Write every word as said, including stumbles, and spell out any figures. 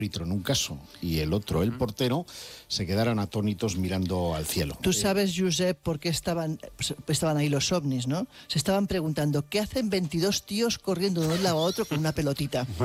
árbitro en un caso y el otro, el portero, se quedaron atónitos mirando al cielo. Tú sabes, Josep, por qué estaban, estaban ahí los ovnis, ¿no? Se estaban preguntando, ¿qué hacen veintidós tíos corriendo de un lado a otro con una pelotita?